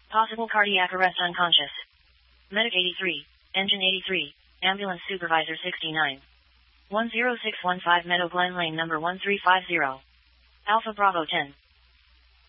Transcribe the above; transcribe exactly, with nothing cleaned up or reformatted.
Possible cardiac arrest unconscious. Medic eighty-three. Engine eighty-three. Ambulance Supervisor sixty-nine. one zero six one five Meadow Glen Lane number one three five zero. Alpha Bravo ten.